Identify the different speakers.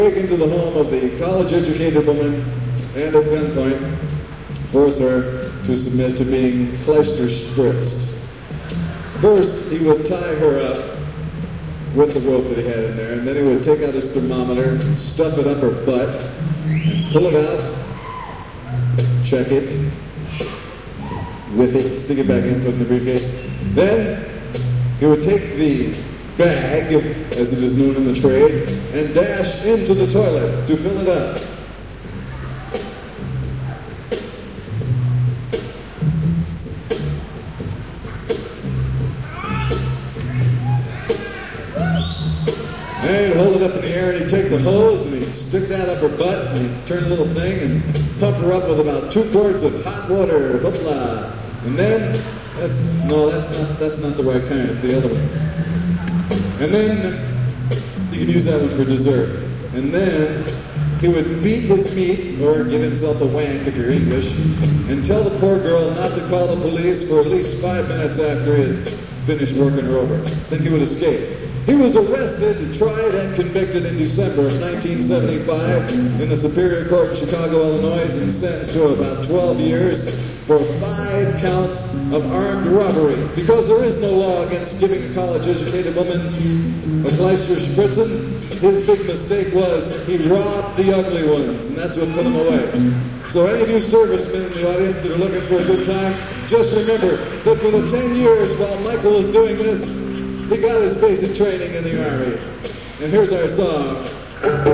Speaker 1: Break into the home of the college-educated woman and at gunpoint force her to submit to being Kleister spritzed. First, he would tie her up with the rope that he had in there, and then he would take out his thermometer and stuff it up her butt, and pull it out, check it, whip it, stick it back in, put it in the briefcase. Then he would take the bag, as it is known in the trade, and dash into the toilet to fill it up. And he'd hold it up in the air, and he'd take the hose and he'd stick that up her butt, and he'd turn a little thing and pump her up with about 2 quarts of hot water, blah blah. And then that's not the right kind, it's the other one. And then you can use that one for dessert. And then he would beat his meat, or give himself a wank if you're English, and tell the poor girl not to call the police for at least 5 minutes after he had finished working her over. Then he would escape. He was arrested, tried, and convicted in December of 1975 in the Superior Court in Chicago, Illinois, and sentenced to about 12 years for 5 counts of armed robbery. Because there is no law against giving a college-educated woman a Kleister spritzen, his big mistake was he robbed the ugly ones, and that's what put him away. So any of you servicemen in the audience that are looking for a good time, just remember that for the 10 years while Michael was doing this, he got his basic training in the Army. And here's our song.